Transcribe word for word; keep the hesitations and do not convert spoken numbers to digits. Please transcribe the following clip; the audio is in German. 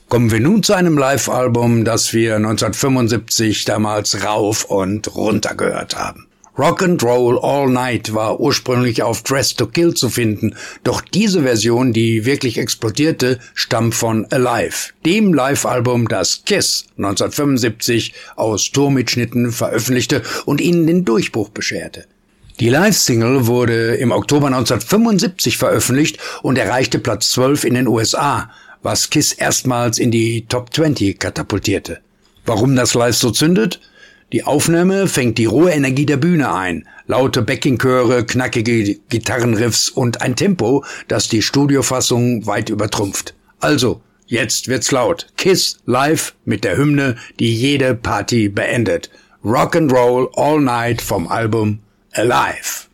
Kommen wir nun zu einem Live-Album, das wir neunzehnhundertfünfundsiebzig damals rauf und runter gehört haben. Rock and Roll All Night war ursprünglich auf Dress to Kill zu finden, doch diese Version, die wirklich explodierte, stammt von Alive, dem Live-Album, das Kiss neunzehnhundertfünfundsiebzig aus Tourmitschnitten veröffentlichte und ihnen den Durchbruch bescherte. Die Live-Single wurde im Oktober neunzehnhundertfünfundsiebzig veröffentlicht und erreichte Platz zwölf in den U S A, was Kiss erstmals in die Top zwanzig katapultierte. Warum das live so zündet? Die Aufnahme fängt die rohe Energie der Bühne ein, laute Backing-Chöre, knackige Gitarrenriffs und ein Tempo, das die Studiofassung weit übertrumpft. Also, jetzt wird's laut. Kiss live mit der Hymne, die jede Party beendet. Rock and Roll All Night vom Album Alive.